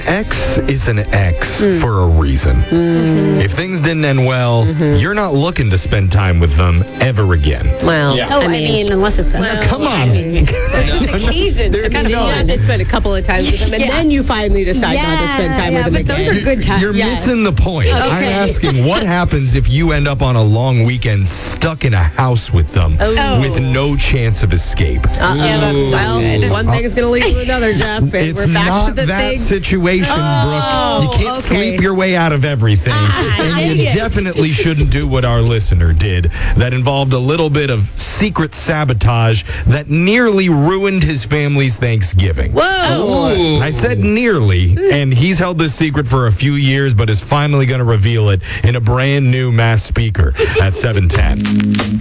ex is an ex for a reason. If things didn't end well, you're not looking to spend time with them ever again. Well, Yeah. I mean, unless it's Come on. occasion. There Kind of you go. fun to spend a couple of times with them, and then you finally decide not to spend time with them but again. those are good times. You're missing the point. I'm Okay. asking what happens if you end up on a long weekend stuck in a house with them with no chance of escape. Well, one thing is going to lead to another, Jeff. And It's we're back not to the that thing. situation, Brooke. You can't okay. sleep your way out of everything. And dang you it. definitely shouldn't do what our listener did. That involved a little bit of secret sabotage that nearly ruined his family's Thanksgiving. Whoa. I said nearly, and he's held this secret for a few years, but is finally going to reveal it in a brand new Mass speaker at 7:10.